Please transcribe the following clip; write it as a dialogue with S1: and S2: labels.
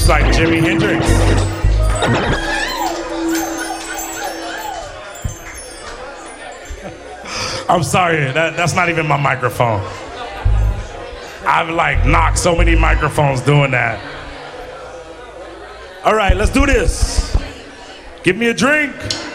S1: Just like Jimi Hendrix. I'm sorry, that's not even my microphone. I've like knocked so many microphones doing that. All right, let's do this. Give me a drink.